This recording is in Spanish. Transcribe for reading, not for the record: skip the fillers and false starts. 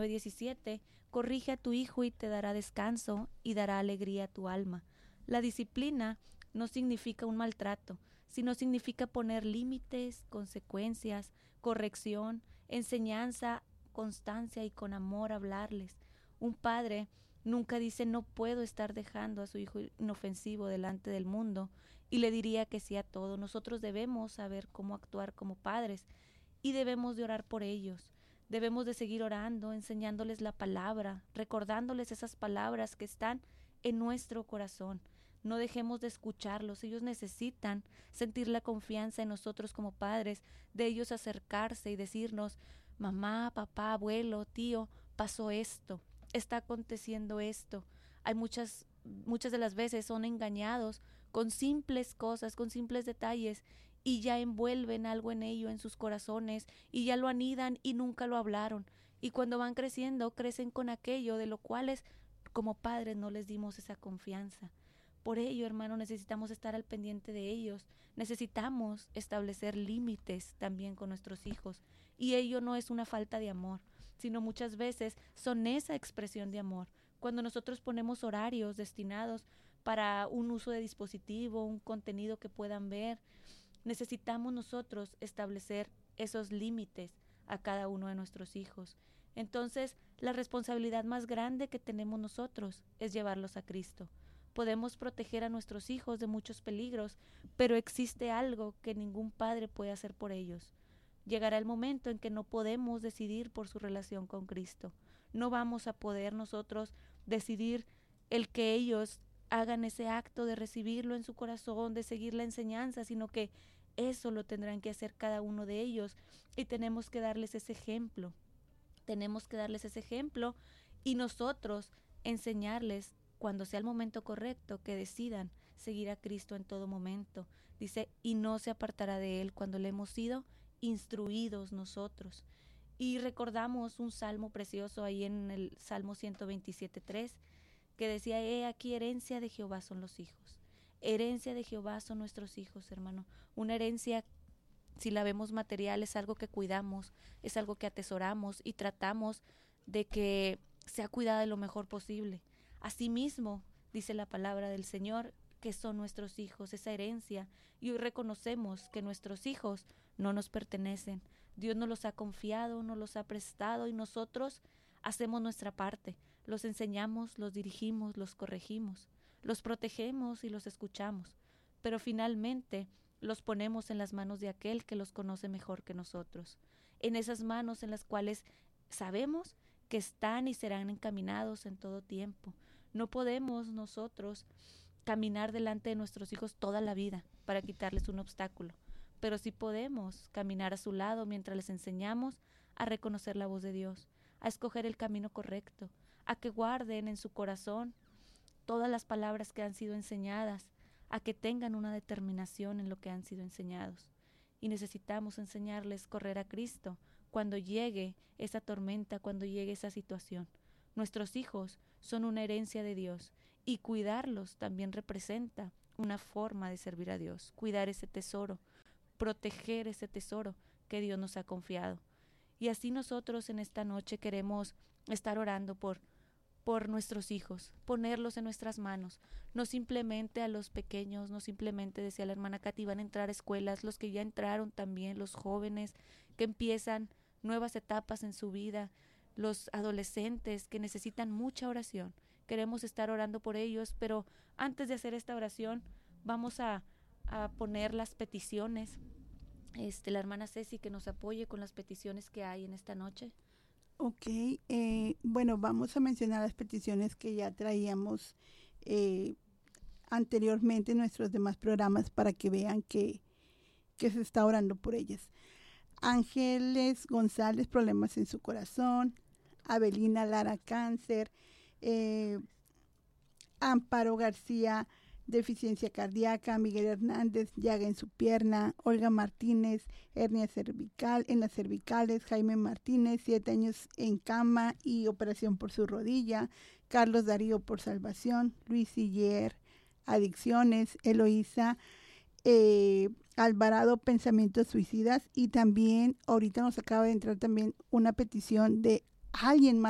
19:17, corrige a tu hijo y te dará descanso y dará alegría a tu alma. La disciplina no significa un maltrato, sino significa poner límites, consecuencias, corrección, enseñanza, constancia y con amor hablarles. Un padre nunca dice no puedo estar dejando a su hijo inofensivo delante del mundo y le diría que sí a todo. Nosotros debemos saber cómo actuar como padres y debemos de orar por ellos. Debemos de seguir orando, enseñándoles la palabra, recordándoles esas palabras que están en nuestro corazón. No dejemos de escucharlos. Ellos necesitan sentir la confianza en nosotros como padres, de ellos acercarse y decirnos, mamá, papá, abuelo, tío, pasó esto, está aconteciendo esto. Hay muchas de las veces son engañados con simples cosas, con simples detalles, y ya envuelven algo en ello, en sus corazones, y ya lo anidan y nunca lo hablaron. Y cuando van creciendo, crecen con aquello de lo cuales como padres no les dimos esa confianza. Por ello, hermano, necesitamos estar al pendiente de ellos. Necesitamos establecer límites también con nuestros hijos. Y ello no es una falta de amor, sino muchas veces son esa expresión de amor. Cuando nosotros ponemos horarios destinados para un uso de dispositivo, un contenido que puedan ver, necesitamos nosotros establecer esos límites a cada uno de nuestros hijos. Entonces, la responsabilidad más grande que tenemos nosotros es llevarlos a Cristo. Podemos proteger a nuestros hijos de muchos peligros, pero existe algo que ningún padre puede hacer por ellos. Llegará el momento en que no podemos decidir por su relación con Cristo. No vamos a poder nosotros decidir el que ellos hagan ese acto de recibirlo en su corazón, de seguir la enseñanza, sino que eso lo tendrán que hacer cada uno de ellos y tenemos que darles ese ejemplo. Tenemos que darles ese ejemplo y nosotros enseñarles cuando sea el momento correcto que decidan seguir a Cristo en todo momento. Dice, y no se apartará de él cuando le hemos sido instruidos nosotros. Y recordamos un salmo precioso ahí en el Salmo 127:3 que decía, he aquí herencia de Jehová son los hijos. Herencia de Jehová son nuestros hijos, hermano. Una herencia, si la vemos material, es algo que cuidamos, es algo que atesoramos y tratamos de que sea cuidada de lo mejor posible. Asimismo, dice la palabra del Señor, que son nuestros hijos, esa herencia, y hoy reconocemos que nuestros hijos no nos pertenecen. Dios nos los ha confiado, nos los ha prestado y nosotros hacemos nuestra parte. Los enseñamos, los dirigimos, los corregimos, los protegemos y los escuchamos, pero finalmente los ponemos en las manos de aquel que los conoce mejor que nosotros, en esas manos en las cuales sabemos que están y serán encaminados en todo tiempo. No podemos nosotros caminar delante de nuestros hijos toda la vida para quitarles un obstáculo, pero sí podemos caminar a su lado mientras les enseñamos a reconocer la voz de Dios, a escoger el camino correcto, a que guarden en su corazón todas las palabras que han sido enseñadas, a que tengan una determinación en lo que han sido enseñados. Y necesitamos enseñarles a correr a Cristo cuando llegue esa tormenta, cuando llegue esa situación. Nuestros hijos son una herencia de Dios y cuidarlos también representa una forma de servir a Dios, cuidar ese tesoro, proteger ese tesoro que Dios nos ha confiado. Y así nosotros en esta noche queremos estar orando por nuestros hijos, ponerlos en nuestras manos, no simplemente a los pequeños, no simplemente, decía la hermana Katy, van a entrar a escuelas, los que ya entraron también, los jóvenes que empiezan nuevas etapas en su vida, los adolescentes que necesitan mucha oración. Queremos estar orando por ellos, pero antes de hacer esta oración vamos a poner las peticiones. La hermana Ceci que nos apoye con las peticiones que hay en esta noche. Ok, bueno, vamos a mencionar las peticiones que ya traíamos anteriormente en nuestros demás programas para que vean que se está orando por ellas. Ángeles González, problemas en su corazón. Abelina Lara, cáncer. Amparo García, deficiencia cardíaca. Miguel Hernández, llaga en su pierna. Olga Martínez, hernia cervical, en las cervicales. Jaime Martínez, 7 años en cama y operación por su rodilla. Carlos Darío, por salvación. Luis Siller, adicciones. Eloísa Alvarado, pensamientos suicidas. Y también ahorita nos acaba de entrar también una petición de alguien más